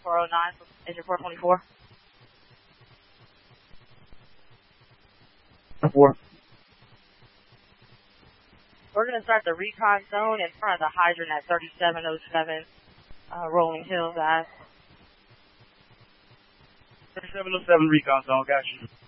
409, engine 424. 4. We're going to start the recon zone in front of the hydrant at 3707, Rolling Hill, guys. 3707 recon zone, got you.